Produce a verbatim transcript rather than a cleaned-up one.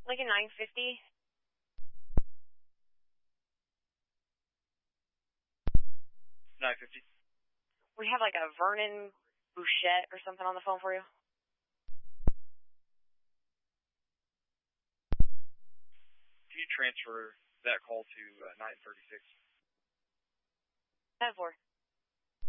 Like a nine fifty. nine fifty. We have like a Vernon Bouchette or something on the phone for you. Can you transfer that call to uh, nine thirty-six? ten four.